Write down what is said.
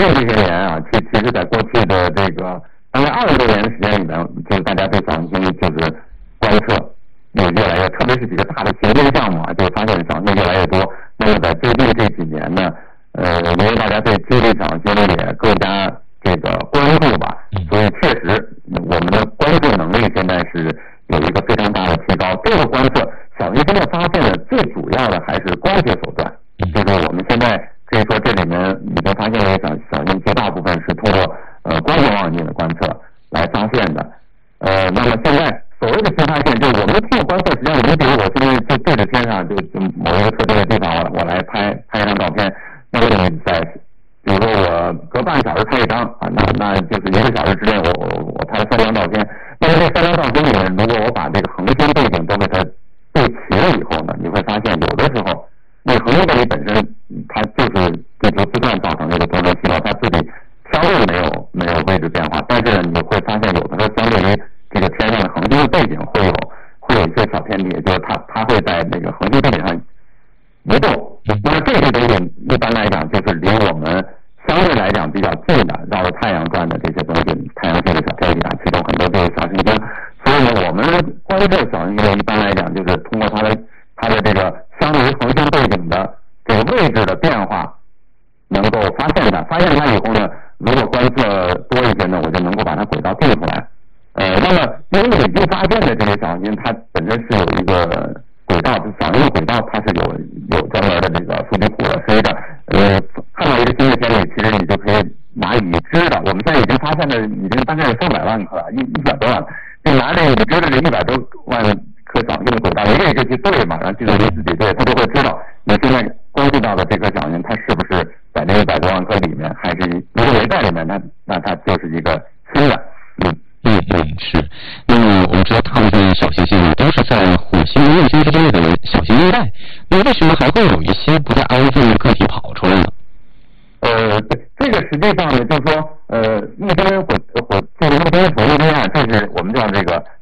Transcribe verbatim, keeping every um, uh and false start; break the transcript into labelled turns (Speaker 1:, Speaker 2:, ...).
Speaker 1: 近这些年啊，其其实在过去的这个大概二十多年的时间里面，就是大家对小行星就是观测有越来越，特别是几个大的行星项目啊，就发现小行星越来越多。那么在最近这几年呢，呃，因为大家对基地小行星也更加这个关注吧，所以确实我们的观测能力现在是有一个非常大的提高。这个观测小行星的发现呢，最主要的还是光学手段，就是我们现在可以说这里面已经发现了小小行绝大部分是通过呃光学望远镜的观测来发现的。呃，那么现在所谓的新发现，就是我们通过观测，实际上你比如我现在就对着天上，就就某一个特定的地方，我我来拍拍一张照片，那么你在比如说我隔半个小时拍一张啊，那那就是一个小时之内我我我拍了三张照片。那么这三张照片里面，如果我把这个恒星背景都给它对齐了以后呢，你会发现有的时候那个恒星背景本身它就是地球自转造成这个多重气流，它自己相对没有没有位置变化，但是你会发现有的时候相对于这个天上的恒星的背景会有会有一些小偏离，就是它它会在那个恒星背景上移动。那么这些东西一般来讲就是离我们相对来讲比较近的绕着太阳转的这些东西，太阳系的小天体啊，其中很多就是小行星。所以呢，我们观测小行星一般来讲就是通过它的它的这个相对于恒星背景的这个位置的变化，能够发现它。发现它以后呢，如果观测多一些呢，我就能够把它轨道定出来。呃，那么因为已经发现的这些小行星，它本身是有一个轨道，小行星轨道它是有有专门的这个数据库的，所以的呃，看到一个新的天体，其实你就可以拿已知的，我们现在已经发现的已经大概有上百万颗，一一百多万，就拿这个已知的这一百多万颗小行星的轨道，一个一个去对嘛，然后计算机自己对，它就会知道你现在关注到的这颗小行星，它是不是在这一百多万颗里面，还是如果没在里面，那那它就是一个新的，嗯。
Speaker 2: 嗯嗯是，那么我们知道大部分小行星呢都是在火星和卫星之间的小行星带，那为什么还会有一些不太安分的个体跑出来呢？
Speaker 1: 呃，这个实际上呢，就是说，呃，一边火火这个一边火一边啊，这是我们叫这个